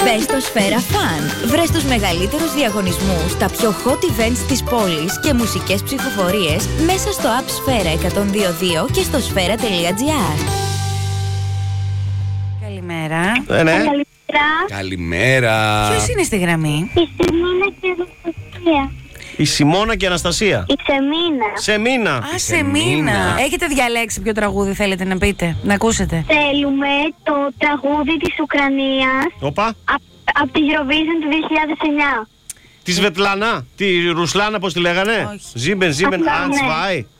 Μπες στο Σφαίρα Fun. Βρες τους μεγαλύτερους διαγωνισμούς, τα πιο hot events της πόλης και μουσικές ψηφοφορίες μέσα στο app Σφαίρα 102.2 και στο σφαίρα.gr. Καλημέρα. Ναι. Καλημέρα. Ποιος είναι στη γραμμή? Η Σεμίνα και η Αναστασία. Η Σιμώνα και η Αναστασία. Η Σεμίνα. Σεμίνα. Α, Σεμίνα. Έχετε διαλέξει ποιο τραγούδι θέλετε να πείτε, να ακούσετε? Θέλουμε το τραγούδι της Ουκρανίας Οπα. από τη Eurovision του 2009. Τη Σβετλάνα. Τη Ρουσλάνα, πώς τη λέγανε? Όχι. Ζίμπεν, Απλά, ναι. Ansvai.